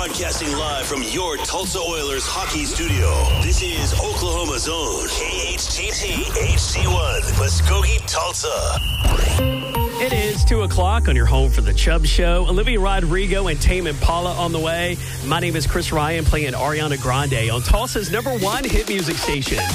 Broadcasting live from your Tulsa Oilers hockey studio. This is Oklahoma's own KHTT HD1, Muskogee, Tulsa. It is 2 o'clock on your home for the Chubb Show. Olivia Rodrigo and Tame Impala on the way. My name is Chris Ryan, playing Ariana Grande on Tulsa's #1 hit music station.